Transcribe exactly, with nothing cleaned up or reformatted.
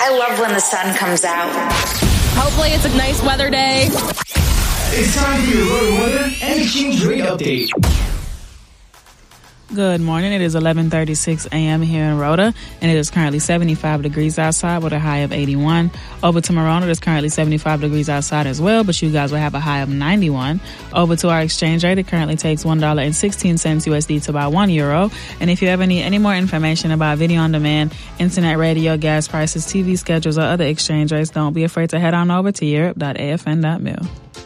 I love when the sun comes out. Hopefully it's a nice weather day. It's time for your road weather and exchange rate update. Good morning. It is eleven thirty-six a.m. here in Rhoda, and it is currently seventy-five degrees outside with a high of eighty-one. Over to Morona, it is currently seventy-five degrees outside as well, but you guys will have a high of ninety-one. Over to our exchange rate, it currently takes one dollar and sixteen cents U S D to buy one euro. And if you ever need any more information about video on demand, internet, radio, gas prices, T V schedules, or other exchange rates, don't be afraid to head on over to Europe dot A F N dot mil.